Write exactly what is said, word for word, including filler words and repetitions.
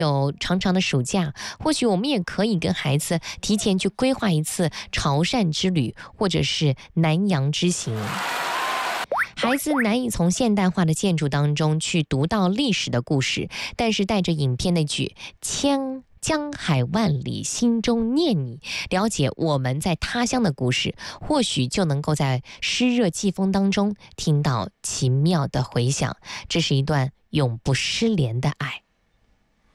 有长长的暑假，或许我们也可以跟孩子提前去规划一次潮汕之旅，或者是南洋之行。孩子难以从现代化的建筑当中去读到历史的故事，但是带着影片那句千江海万里心中念你，了解我们在他乡的故事，或许就能够在湿热季风当中听到奇妙的回响。这是一段永不失联的爱。